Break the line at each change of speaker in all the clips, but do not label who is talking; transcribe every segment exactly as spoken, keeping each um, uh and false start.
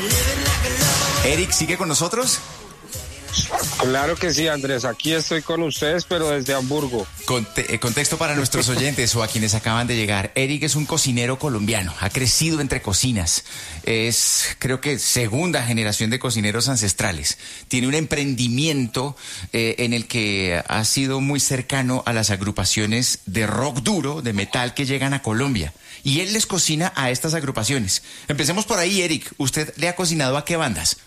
Eric, ¿sigue con nosotros?
Claro que sí, Andrés, aquí estoy con ustedes, pero desde Hamburgo.
Conte- eh, contexto para nuestros oyentes o a quienes acaban de llegar. Eric es un cocinero colombiano, ha crecido entre cocinas, es creo que segunda generación de cocineros ancestrales. Tiene un emprendimiento eh, en el que ha sido muy cercano a las agrupaciones de rock duro, de metal que llegan a Colombia. Y él les cocina a estas agrupaciones. Empecemos por ahí, Eric. ¿Usted le ha cocinado a qué bandas?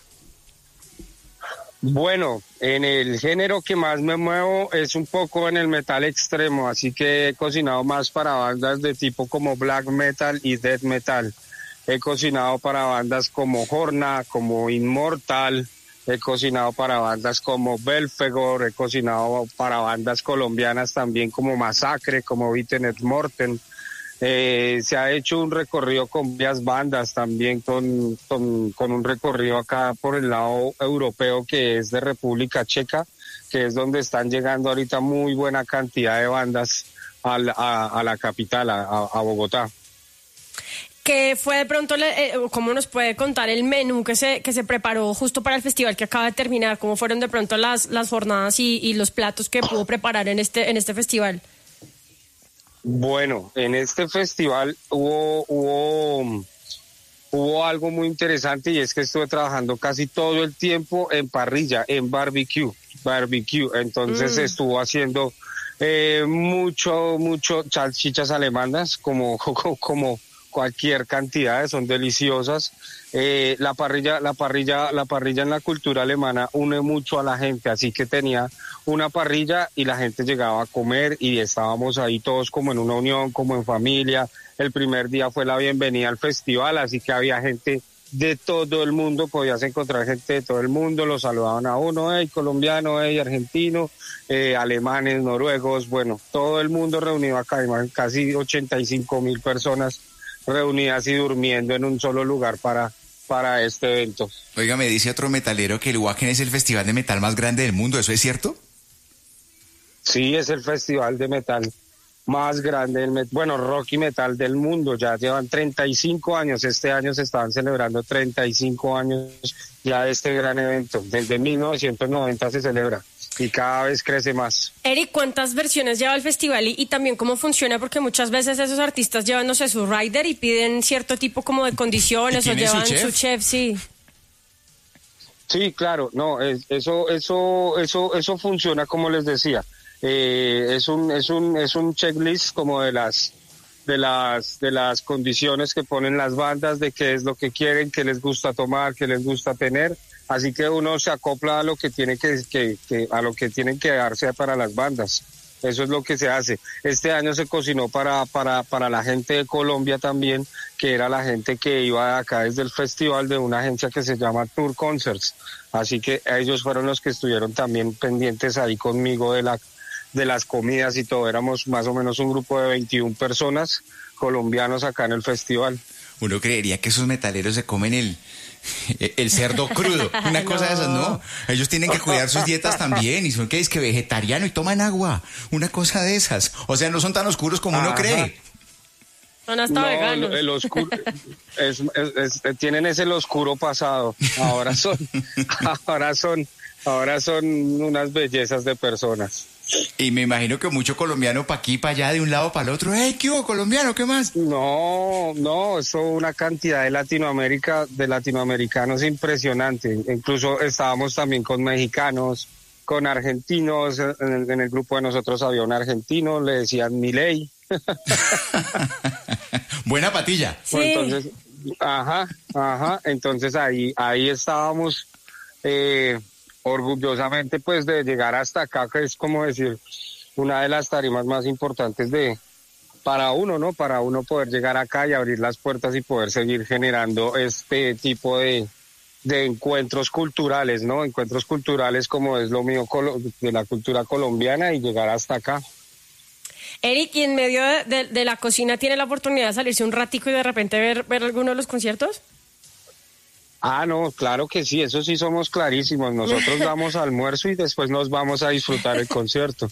Bueno, en el género que más me muevo es un poco en el metal extremo, así que he cocinado más para bandas de tipo como black metal y death metal. He cocinado para bandas como Horna, como Immortal, he cocinado para bandas como Belfegor, he cocinado para bandas colombianas también como Masacre, como Vitenet Morten. Eh, se ha hecho un recorrido con varias bandas también, con, con, con un recorrido acá por el lado europeo que es de República Checa, que es donde están llegando ahorita muy buena cantidad de bandas a la, a, a la capital, a, a Bogotá.
¿Qué fue de pronto, eh, cómo nos puede contar el menú que se que se preparó justo para el festival que acaba de terminar? ¿Cómo fueron de pronto las, las jornadas y, y los platos que pudo preparar en este, en este festival?
Bueno, en este festival hubo, hubo, hubo algo muy interesante y es que estuve trabajando casi todo el tiempo en parrilla, en barbecue, barbecue. Entonces mm. estuvo haciendo eh, mucho, mucho salchichas alemanas, como, como cualquier cantidad, son deliciosas. Eh, la parrilla, la parrilla, la parrilla en la cultura alemana une mucho a la gente, así que tenía una parrilla y la gente llegaba a comer y estábamos ahí todos como en una unión, como en familia. El primer día fue la bienvenida al festival, así que había gente de todo el mundo, podías encontrar gente de todo el mundo, los saludaban a uno, hey, colombiano, hey, argentino, eh, alemanes, noruegos, bueno, todo el mundo reunido acá, casi ochenta y cinco mil personas reunidas y durmiendo en un solo lugar para, para este evento.
Oiga, me dice otro metalero que el Wacken es el festival de metal más grande del mundo, ¿eso es cierto?
Sí, es el festival de metal más grande, del met- bueno, rock y metal del mundo. Ya llevan treinta y cinco años, este año se estaban celebrando treinta y cinco años ya de este gran evento. Desde mil novecientos noventa se celebra y cada vez crece más.
Eric, ¿cuántas versiones lleva el festival y, y también cómo funciona? Porque muchas veces esos artistas llevan, no sé, su rider y piden cierto tipo como de condiciones o llevan su chef? su chef, sí.
Sí, claro, no, es, eso, eso, eso, eso funciona como les decía. Eh, es un, es un, es un checklist como de las, de las, de las condiciones que ponen las bandas, de qué es lo que quieren, qué les gusta tomar, qué les gusta tener. Así que uno se acopla a lo que tiene que, que, que a lo que tienen que darse para las bandas. Eso es lo que se hace. Este año se cocinó para, para, para la gente de Colombia también, que era la gente que iba acá desde el festival de una agencia que se llama Tour Concerts. Así que ellos fueron los que estuvieron también pendientes ahí conmigo de la, de las comidas y todo. Éramos más o menos un grupo de veintiuna personas colombianos acá en el festival.
Uno creería que esos metaleros se comen el, el cerdo crudo, una cosa de esas, ¿no? Ellos tienen que cuidar sus dietas también y son que es que vegetariano y toman agua, una cosa de esas. O sea, no son tan oscuros como uno cree.
Son hasta
no,
veganos.
El oscuro, es, es, es, tienen ese el oscuro pasado. Ahora son, ahora son, ahora son unas bellezas de personas.
Y me imagino que mucho colombiano pa' aquí, pa' allá, de un lado para el otro. ¡Ey, qué hubo, colombiano, qué más!
No, no, eso una cantidad de Latinoamérica, de latinoamericanos impresionante. Incluso estábamos también con mexicanos, con argentinos. En el, en el grupo de nosotros había un argentino, le decían Milei.
Buena patilla.
Sí.
Entonces, ajá, ajá. Entonces ahí, ahí estábamos. Eh, orgullosamente pues de llegar hasta acá, que es como decir una de las tarimas más importantes de para uno, ¿no? Para uno poder llegar acá y abrir las puertas y poder seguir generando este tipo de, de encuentros culturales, ¿no? Encuentros culturales como es lo mío de la cultura colombiana y llegar hasta acá.
Eric, ¿y en medio de, de, de la cocina tiene la oportunidad de salirse un ratico y de repente ver, ver alguno de los conciertos?
Ah, no, claro que sí, eso sí somos clarísimos. Nosotros damos almuerzo y después nos vamos a disfrutar el concierto.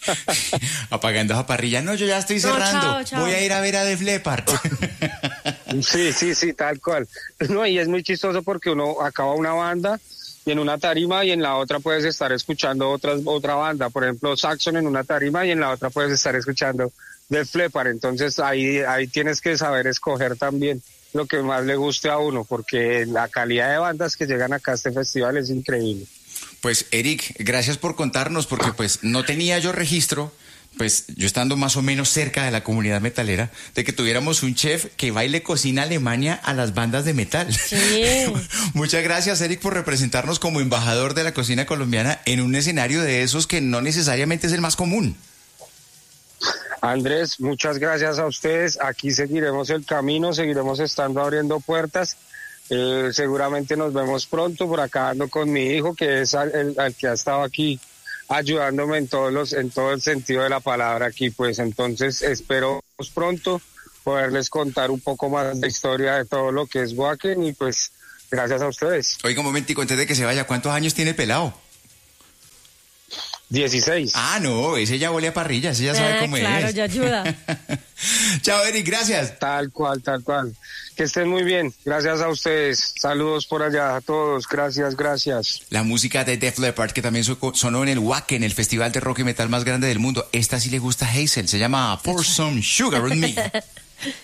Apagando esa parrilla. No, yo ya estoy cerrando. No, chao, chao. Voy a ir a ver a Def Leppard.
Sí, sí, sí, tal cual. No, y es muy chistoso porque uno acaba una banda y en una tarima y en la otra puedes estar escuchando otras, otra banda. Por ejemplo, Saxon en una tarima y en la otra puedes estar escuchando Def Leppard. Entonces ahí, ahí tienes que saber escoger también lo que más le guste a uno, porque la calidad de bandas que llegan acá a este festival es increíble.
Pues Eric, gracias por contarnos, porque pues no tenía yo registro, pues yo estando más o menos cerca de la comunidad metalera, de que tuviéramos un chef que baile cocina Alemania a las bandas de metal.
Sí.
Muchas gracias, Eric, por representarnos como embajador de la cocina colombiana en un escenario de esos que no necesariamente es el más común.
Andrés, muchas gracias a ustedes. Aquí seguiremos el camino, seguiremos estando abriendo puertas. Eh, seguramente nos vemos pronto. Por acá ando con mi hijo, que es el, el, el que ha estado aquí ayudándome en todos los, en todo el sentido de la palabra aquí. Pues entonces espero pronto poderles contar un poco más de historia de todo lo que es Wacken, y pues gracias a ustedes.
Oiga, un momentico antes de que se vaya, ¿cuántos años tiene el pelado?
dieciséis.
Ah, no, ese ya huele a parrilla, ese ya sabe
Ah,
cómo
claro,
es.
ya ayuda.
Chao, Eric, gracias.
Tal cual, tal cual. Que estén muy bien. Gracias a ustedes. Saludos por allá a todos. Gracias, gracias.
La música de Def Leppard, que también sonó en el Wacken, el festival de rock y metal más grande del mundo. Esta sí le gusta a Hazel, se llama Pour Some Sugar on Me.